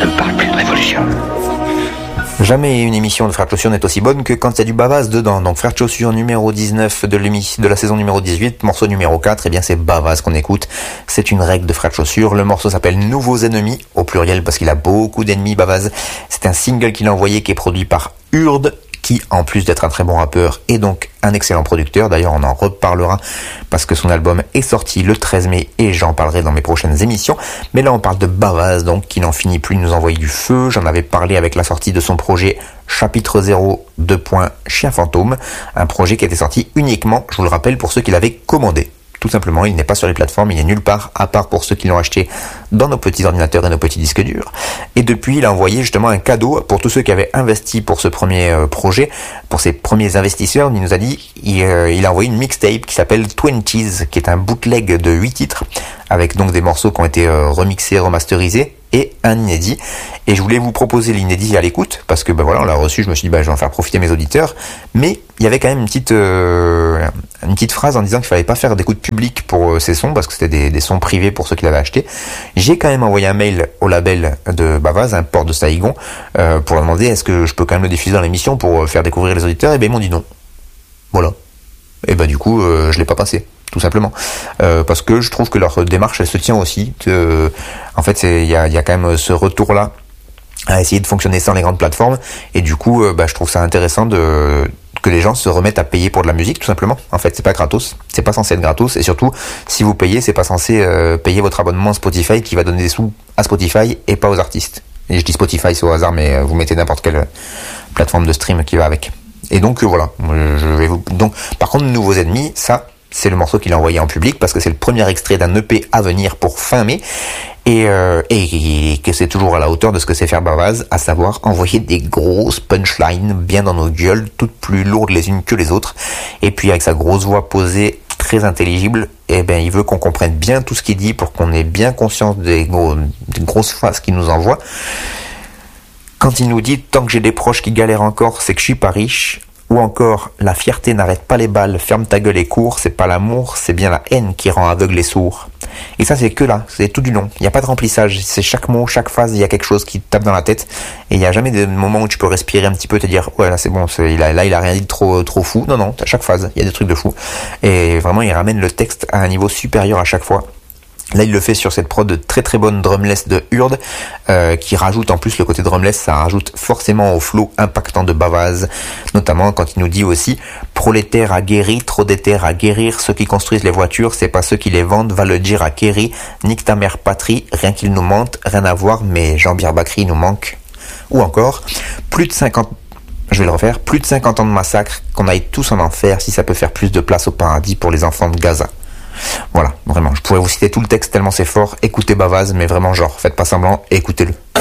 Ne me parle plus de révolution. Jamais une émission de Frères de Chaussures n'est aussi bonne que quand il y a du Bavaz dedans. Donc Frères de Chaussures numéro 19 de la saison numéro 18, morceau numéro 4, eh bien c'est Bavaz qu'on écoute. C'est une règle de Frères de Chaussures. Le morceau s'appelle Nouveaux ennemis, au pluriel parce qu'il a beaucoup d'ennemis Bavaz. C'est un single qu'il a envoyé qui est produit par Urde, qui, en plus d'être un très bon rappeur, est donc un excellent producteur. D'ailleurs, on en reparlera parce que son album est sorti le 13 mai et j'en parlerai dans mes prochaines émissions. Mais là, on parle de Bavaz, donc, qui n'en finit plus de nous envoyer du feu. J'en avais parlé avec la sortie de son projet Chapitre 0, Chien Fantôme, un projet qui était sorti uniquement, je vous le rappelle, pour ceux qui l'avaient commandé. Tout simplement, il n'est pas sur les plateformes, il n'est nulle part, à part pour ceux qui l'ont acheté dans nos petits ordinateurs et nos petits disques durs. Et depuis, il a envoyé justement un cadeau pour tous ceux qui avaient investi pour ce premier projet, pour ses premiers investisseurs. Il nous a dit, il a envoyé une mixtape qui s'appelle 20s, qui est un bootleg de 8 titres, avec donc des morceaux qui ont été remixés, remasterisés, et un inédit. Et je voulais vous proposer l'inédit à l'écoute, parce que voilà, on l'a reçu, je me suis dit, je vais en faire profiter mes auditeurs. Mais il y avait quand même une petite phrase en disant qu'il fallait pas faire d'écoute publique pour ces sons, parce que c'était des sons privés pour ceux qui l'avaient acheté. J'ai quand même envoyé un mail au label de Bavaz, un port de Saigon, pour leur demander est-ce que je peux quand même le diffuser dans l'émission pour faire découvrir les auditeurs, et ils m'ont dit non. Voilà. Et du coup, je l'ai pas passé. Tout simplement, parce que je trouve que leur démarche elle se tient aussi. En fait, il y a quand même ce retour-là à essayer de fonctionner sans les grandes plateformes, et du coup, je trouve ça intéressant que les gens se remettent à payer pour de la musique, tout simplement. En fait, c'est pas gratos, c'est pas censé être gratos, et surtout, si vous payez, c'est pas censé payer votre abonnement Spotify qui va donner des sous à Spotify et pas aux artistes. Et je dis Spotify, c'est au hasard, mais vous mettez n'importe quelle plateforme de stream qui va avec. Et donc voilà, donc par contre, Nouveaux ennemis, ça. C'est le morceau qu'il a envoyé en public parce que c'est le premier extrait d'un EP à venir pour fin mai et que c'est toujours à la hauteur de ce que sait faire Bavaz, à savoir envoyer des grosses punchlines bien dans nos gueules, toutes plus lourdes les unes que les autres. Et puis avec sa grosse voix posée, très intelligible, il veut qu'on comprenne bien tout ce qu'il dit pour qu'on ait bien conscience des grosses phrases qu'il nous envoie. Quand il nous dit « Tant que j'ai des proches qui galèrent encore, c'est que je suis pas riche », ou encore, la fierté n'arrête pas les balles, ferme ta gueule et cours, c'est pas l'amour, c'est bien la haine qui rend aveugle et sourd. Et ça, c'est que là, c'est tout du long. Il n'y a pas de remplissage, c'est chaque mot, chaque phrase, il y a quelque chose qui te tape dans la tête. Et il n'y a jamais de moment où tu peux respirer un petit peu, te dire, ouais, là, c'est bon, il a rien dit de trop fou. Non, à chaque phase, il y a des trucs de fou. Et vraiment, il ramène le texte à un niveau supérieur à chaque fois. Là, il le fait sur cette prod de très très bonne drumless de Urde, qui rajoute en plus le côté drumless, ça rajoute forcément au flow impactant de Bavaz, notamment quand il nous dit aussi « Prolétaire aguerri, trop d'éther à guérir, ceux qui construisent les voitures, c'est pas ceux qui les vendent, va le dire à Kerry, nique ta mère patrie, rien qu'il nous mente, rien à voir, mais Jean-Pierre Bacry nous manque. » Ou encore « Plus de 50 ans de massacre, qu'on aille tous en enfer si ça peut faire plus de place au paradis pour les enfants de Gaza. » Voilà, vraiment, je pourrais vous citer tout le texte tellement c'est fort. Écoutez Bavaz, mais vraiment faites pas semblant, écoutez-le.